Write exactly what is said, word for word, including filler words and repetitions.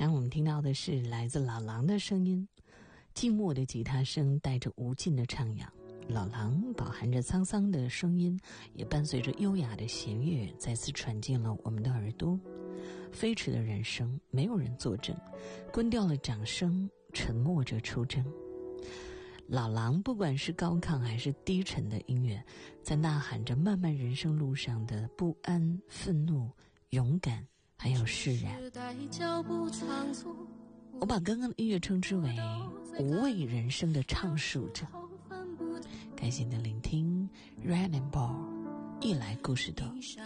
刚刚我们听到的是来自老狼的声音，寂寞的吉他声带着无尽的徜徉，老狼饱含着沧桑的声音，也伴随着优雅的弦乐再次传进了我们的耳朵。飞驰的人生，没有人作证，关掉了掌声，沉默着出征。老狼不管是高亢还是低沉的音乐，在呐喊着漫漫人生路上的不安、愤怒、勇敢还有释然。我把刚刚的音乐称之为无畏人生的唱述者。感谢你的聆听， Red and Ball 一来故事多。